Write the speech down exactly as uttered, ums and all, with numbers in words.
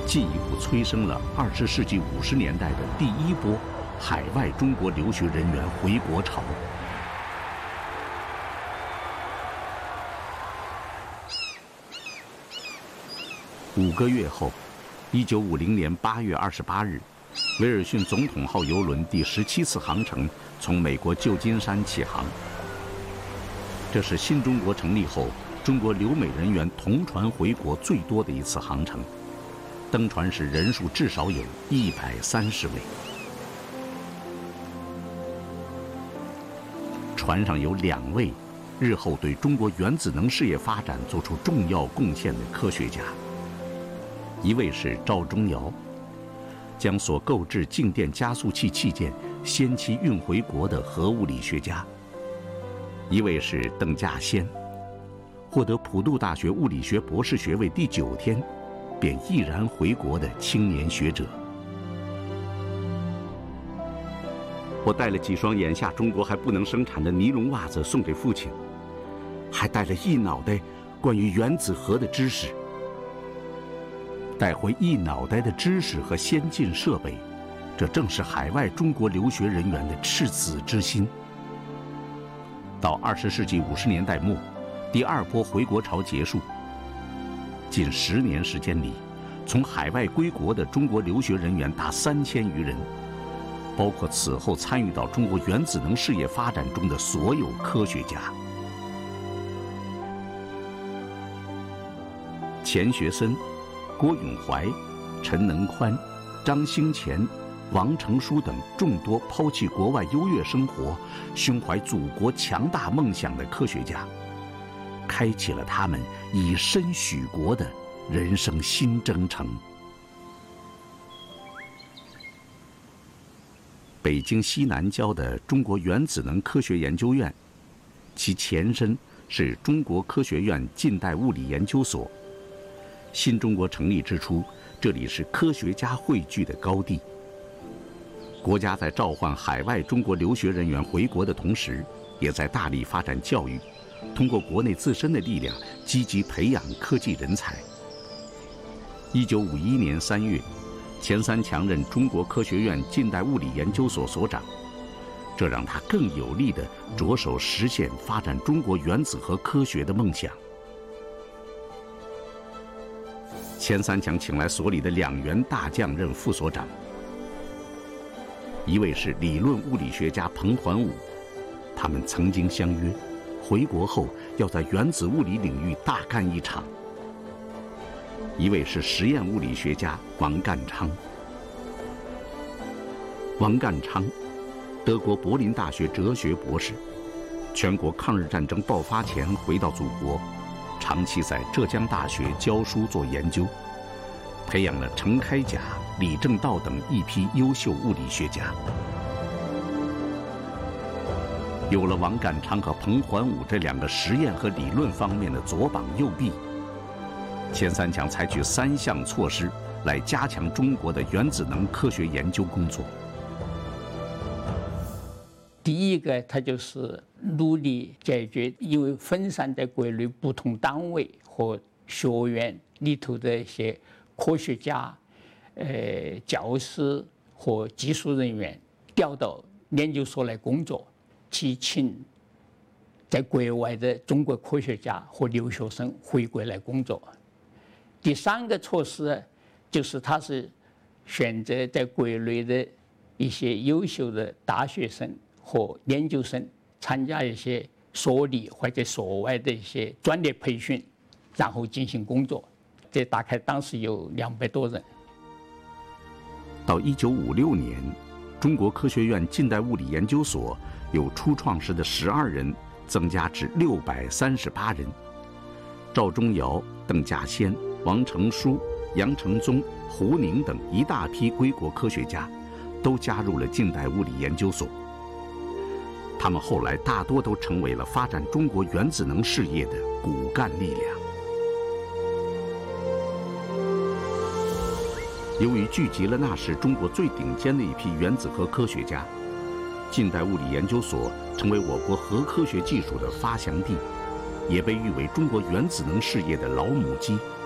进一步催生了二十世纪五十年代的第一波海外中国留学人员回国潮。五个月后，一九五零年八月二十八日，威尔逊总统号邮轮第十七次航程从美国旧金山起航。这是新中国成立后中国留美人员同船回国最多的一次航程，登船时人数至少有一百三十位。船上有两位日后对中国原子能事业发展做出重要贡献的科学家，一位是赵忠尧，将所购置静电加速器器件先期运回国的核物理学家；一位是邓稼先，获得普渡大学物理学博士学位第九天便毅然回国的青年学者。我带了几双眼下中国还不能生产的尼龙袜子送给父亲，还带了一脑袋关于原子核的知识。带回一脑袋的知识和先进设备，这正是海外中国留学人员的赤子之心。到二十世纪五十年代末，第二波回国潮结束。近十年时间里，从海外归国的中国留学人员达三千余人，包括此后参与到中国原子能事业发展中的所有科学家。钱学森、郭永怀、陈能宽、张兴乾、王成书等众多抛弃国外优越生活、胸怀祖国强大梦想的科学家，开启了他们以身许国的人生新征程。北京西南郊的中国原子能科学研究院，其前身是中国科学院近代物理研究所。新中国成立之初，这里是科学家汇聚的高地。国家在召唤海外中国留学人员回国的同时，也在大力发展教育，通过国内自身的力量，积极培养科技人才。一九五一年三月，钱三强任中国科学院近代物理研究所所长，这让他更有力地着手实现发展中国原子核科学的梦想。钱三强请来所里的两员大将任副所长，一位是理论物理学家彭桓武，他们曾经相约，回国后要在原子物理领域大干一场；一位是实验物理学家王淦昌。王淦昌，德国柏林大学哲学博士，全国抗日战争爆发前回到祖国，长期在浙江大学教书做研究，培养了程开甲、李政道等一批优秀物理学家。有了王淦昌和彭桓武这两个实验和理论方面的左膀右臂，钱三强采取三项措施来加强中国的原子能科学研究工作。 第一个，他就是努力解决因为分散在国内不同单位和学院里头的一些科学家、呃教师和技术人员调到研究所来工作，去请在国外的中国科学家和留学生回国来工作。第三个措施就是他是选择在国内的一些优秀的大学生和研究生参加一些所里或者所外的一些专业培训，然后进行工作。这大概当时有两百多人。 到一九五六年，中国科学院近代物理研究所由初创时的十二人增加至六百三十八人。赵忠尧、邓稼先、王成书、杨承宗、胡宁等一大批归国科学家都加入了近代物理研究所。他们后来大多都成为了发展中国原子能事业的骨干力量。由于聚集了那时中国最顶尖的一批原子核科学家，近代物理研究所成为我国核科学技术的发祥地，也被誉为中国原子能事业的老母鸡。